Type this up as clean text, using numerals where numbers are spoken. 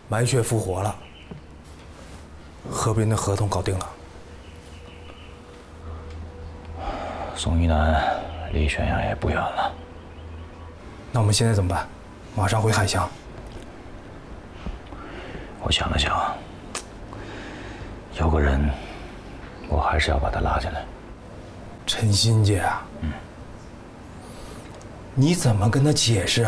满血复活了，和别人的合同搞定了。 宋一楠离宣阳也不远了。 那我们现在怎么办？马上回海乡。 我想了想，有个人，我还是要把他拉进来。 陈新杰啊，你怎么跟他解释？